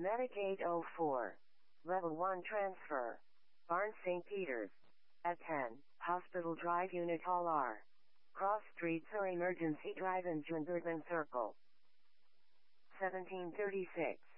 Medic 804. Level 1 transfer. Barnes St. Peters. At 10, Hospital Drive Unit Hall R. Cross Streets or Emergency Drive in Junbertman Circle. 1736.